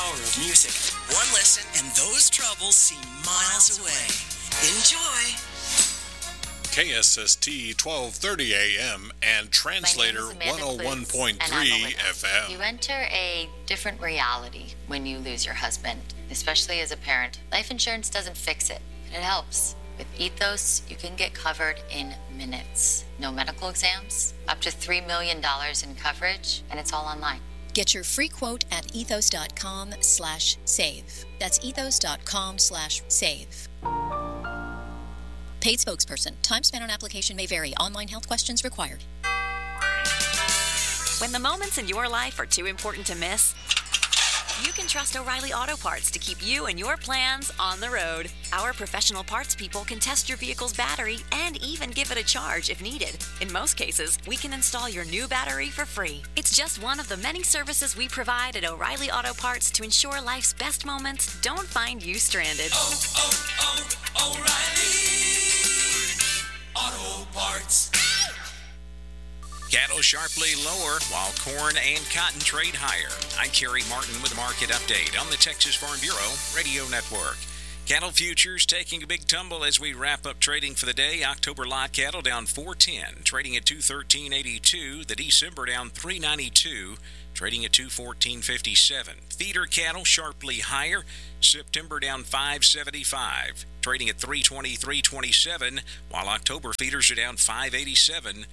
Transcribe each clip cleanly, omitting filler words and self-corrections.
power of music. One listen and those troubles seem miles away. Enjoy. KSST 1230 AM and Translator 101.3 FM. You enter a different reality when you lose your husband, especially as a parent. Life insurance doesn't fix it, but it helps. With Ethos, you can get covered in minutes. No medical exams, up to $3 million in coverage, and it's all online. Get your free quote at ethos.com/save. That's ethos.com/save. Paid spokesperson. Time spent on application may vary. Online health questions required. When the moments in your life are too important to miss, you can trust O'Reilly Auto Parts to keep you and your plans on the road. Our professional parts people can test your vehicle's battery and even give it a charge if needed. In most cases, we can install your new battery for free. It's just one of the many services we provide at O'Reilly Auto Parts to ensure life's best moments don't find you stranded. O'Reilly Auto Parts. Cattle sharply lower while corn and cotton trade higher. I'm Kerry Martin with a market update on the Texas Farm Bureau Radio Network. Cattle futures taking a big tumble as we wrap up trading for the day. October lot cattle down 410, trading at 213.82. The December down 392, trading at 214.57. Feeder cattle sharply higher. September down 575, trading at 323.27, while October feeders are down 587.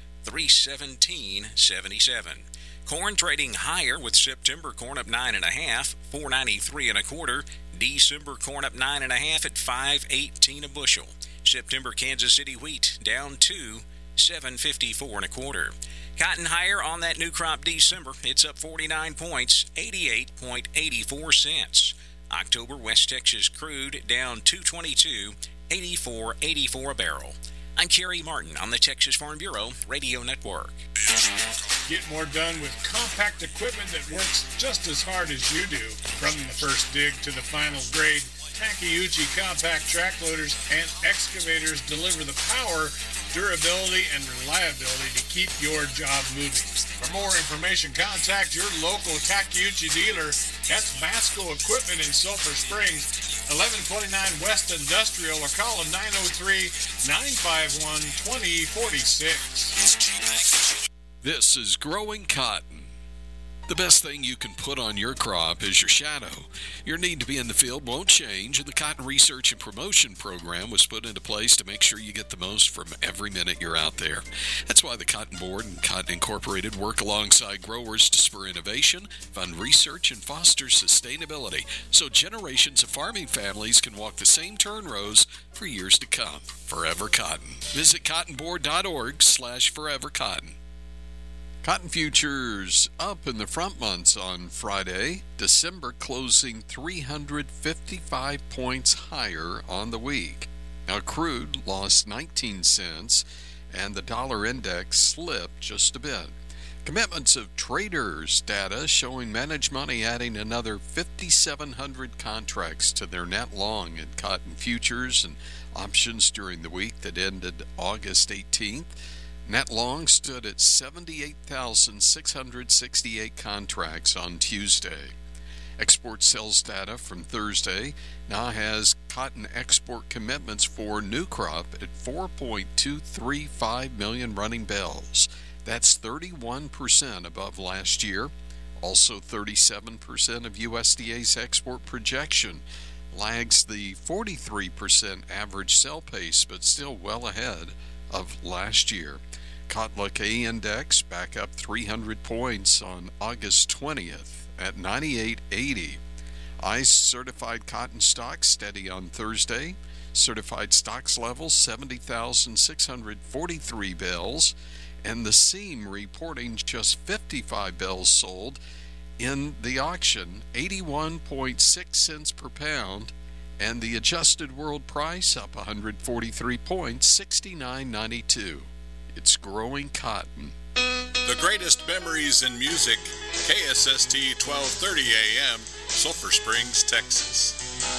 317.77. Corn trading higher with September corn up 9.5, 493.25. December corn up 9.5 at 518 a bushel. September Kansas City wheat down 2, 754.25. Cotton higher on that new crop December. It's up 49 points, 88.84 cents. October West Texas crude down 222, 84.84 a barrel. I'm Kerry Martin on the Texas Farm Bureau Radio Network. Get more done with compact equipment that works just as hard as you do. From the first dig to the final grade, Takeuchi compact track loaders and excavators deliver the power, durability, and reliability to keep your job moving. For more information, contact your local Takeuchi dealer. That's Masco Equipment in Sulphur Springs, 1129 West Industrial, or call them 903-951-2046. This is Growing Cotton. The best thing you can put on your crop is your shadow. Your need to be in the field won't change, and the Cotton Research and Promotion Program was put into place to make sure you get the most from every minute you're out there. That's why the Cotton Board and Cotton Incorporated work alongside growers to spur innovation, fund research, and foster sustainability, so generations of farming families can walk the same turn rows for years to come. Forever Cotton. Visit cottonboard.org/forevercotton. Cotton futures up in the front months on Friday. December closing 355 points higher on the week. Now crude lost 19 cents and the dollar index slipped just a bit. Commitments of traders data showing managed money adding another 5,700 contracts to their net long in cotton futures and options during the week that ended August 18th. Net long stood at 78,668 contracts on Tuesday. Export sales data from Thursday now has cotton export commitments for new crop at 4.235 million running bales. That's 31% above last year. Also 37% of USDA's export projection lags the 43% average sell pace, but still well ahead of last year. Cotluck A index back up 300 points on August 20th at 98.80. ICE certified cotton stocks steady on Thursday. Certified stocks level 70,643 bales, and the SEAM reporting just 55 bales sold in the auction, 81.6 cents per pound, and the adjusted world price up 143 points, 69.92. It's Growing Cotton. The greatest memories in music, KSST 1230 AM, Sulphur Springs, Texas.